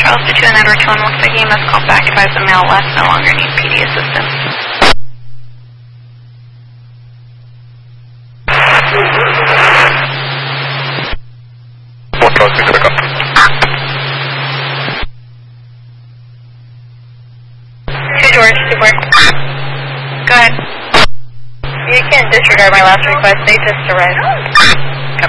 Charles to 2 and Edward 2 looks like EMS called back, advise the male left, no longer need PD assistance. George, super. Go ahead. You can disregard my last request. They just arrived.